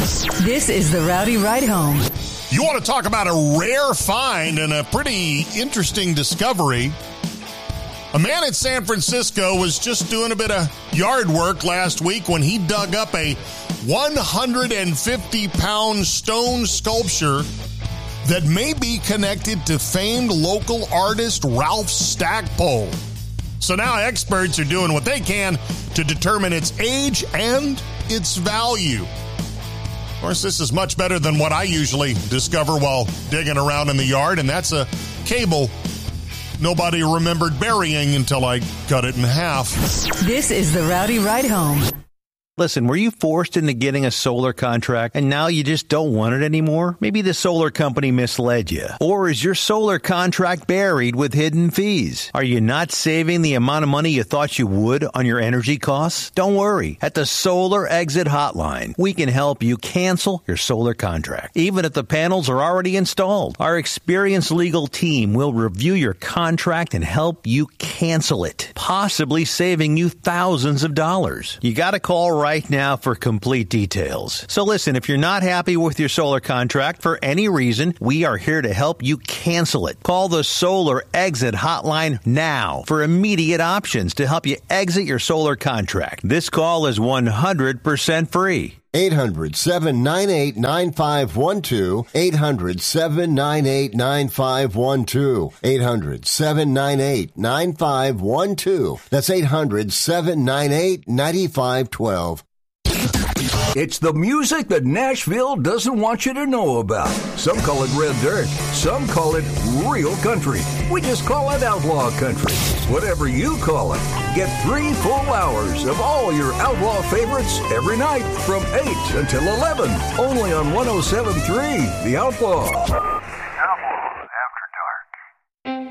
This is the Rowdy Ride Home. You want to talk about a rare find and a pretty interesting discovery? A man in San Francisco was just doing a bit of yard work last week when he dug up a 150-pound stone sculpture that may be connected to famed local artist Ralph Stackpole. So now experts are doing what they can to determine its age and its value. Of course, this is much better than what I usually discover while digging around in the yard, and that's a cable nobody remembered burying until I cut it in half. This is the Rowdy Ride Home. Listen, were you forced into getting a solar contract and now you just don't want it anymore? Maybe the solar company misled you. Or is your solar contract buried with hidden fees? Are you not saving the amount of money you thought you would on your energy costs? Don't worry. At the Solar Exit Hotline, we can help you cancel your solar contract, even if the panels are already installed. Our experienced legal team will review your contract and help you cancel it, possibly saving you thousands of dollars. You got to call right now for complete details. So listen, if you're not happy with your solar contract for any reason, we are here to help you cancel it. Call the Solar Exit Hotline now for immediate options to help you exit your solar contract. This call is 100% free. 800-798-9512. 800-798-9512. 800-798-9512. That's 800-798-9512. It's the music that Nashville doesn't want you to know about. Some call it red dirt. Some call it real country. We just call it outlaw country. Whatever you call it, get 3 full hours of all your outlaw favorites every night from 8 until 11. Only on 107.3 The Outlaw.